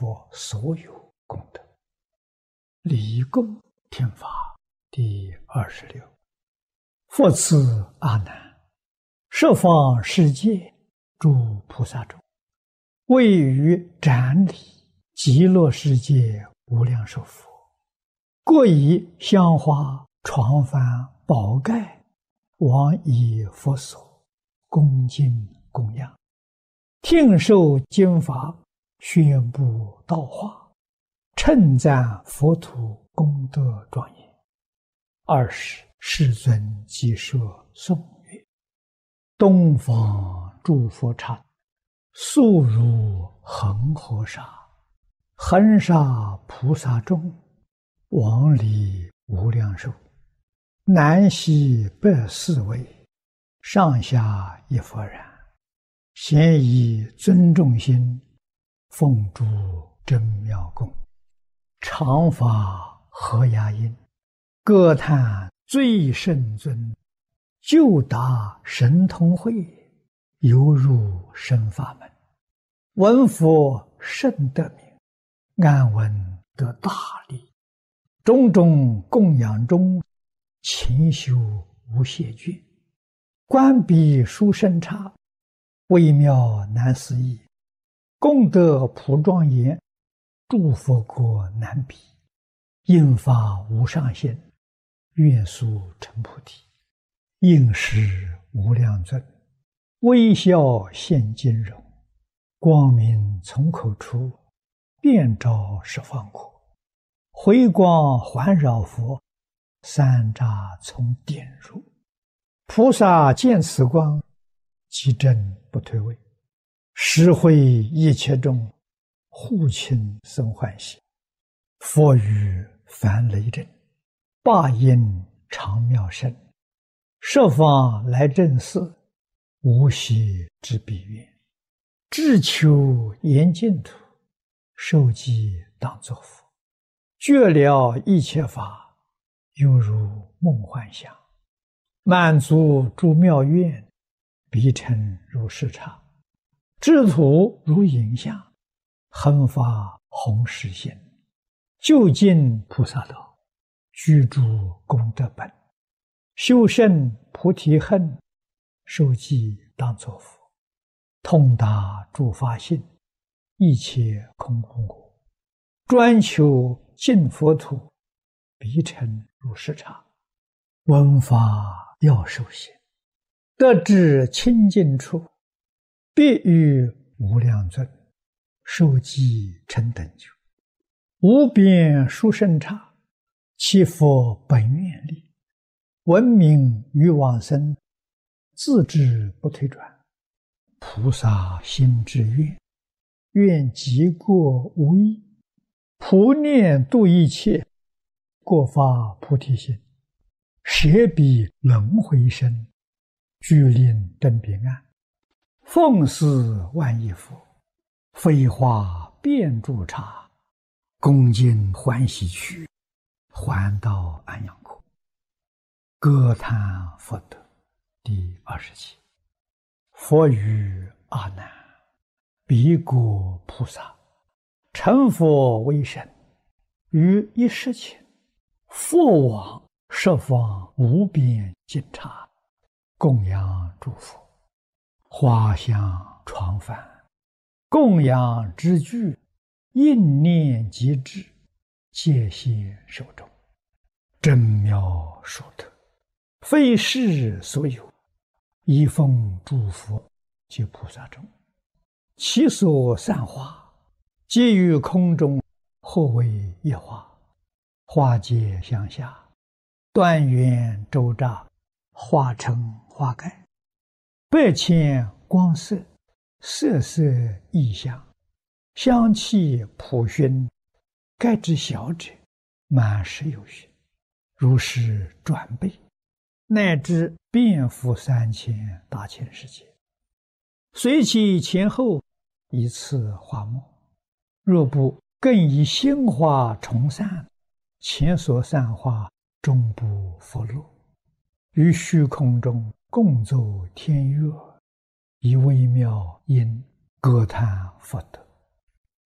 佛所有功德。离供听法第26。复次阿难，十方世界诸菩萨中，位于展理极乐世界无量寿佛，各以香花、床幡、宝盖往以佛所恭敬供养，听受经法，宣布道化，称赞佛土功德庄严。20世尊即说颂曰：东方诸佛刹，速如恒河沙，恒沙菩萨众，往离无量寿，南西北四围，上下一佛然，咸以尊重心，奉诸真妙供，常发和雅音，歌叹最圣尊，就达神通慧，犹入深法门。闻佛甚得名，安闻得大利，种种供养中，勤修无懈倦，观彼殊胜刹，微妙难思议，功德普庄严，诸佛国难比，应发无上限，愿速成菩提。应时无量尊，微笑现金容，光明从口出，遍照十方国，回光环绕佛，三匝从点入。菩萨见此光，即正不退位，实会一切众，护亲生欢喜。佛语梵雷震，霸音长妙声，十方来正寺，无息之彼愿，志求严净土，受记当作佛，觉了一切法，犹如梦幻想，满足诸妙愿，彼成如是刹，智土如影像，恒发弘誓心，究竟菩萨道，居住功德本，修胜菩提恨，受记当作佛，通达诸法性，一切空无我，专求净佛土，彼成如是刹。闻法要受行，得至清净处，必与无量尊，受记成等觉，无边殊胜刹，其佛本愿力，闻名于往生，自知不退转。菩萨心之愿，愿极过无异，普念度一切，过发菩提心，舍彼轮回身，具令登彼岸，奉事万亿佛，飞花遍诸刹，恭敬欢喜去，还到安养国。歌叹佛德第27。佛语阿难，彼国菩萨成佛为身，于一时前，复往十方无边尽刹，供养诸佛，花香床幡，供养之具，应念即至，戒现手中，真妙殊特，非世所有，以奉诸佛及菩萨众，其所散花，皆于空中，或为一花，花皆向下，端圆周匝，化成花盖，百千光色，色色异香，香气普熏，盖之小者，满十有余，如是转倍，乃至遍覆3000大千世界，随其前后，以次花末。若不更以心花重散，前所散花终不复落，于虚空中共奏天乐，以微妙音歌叹佛德。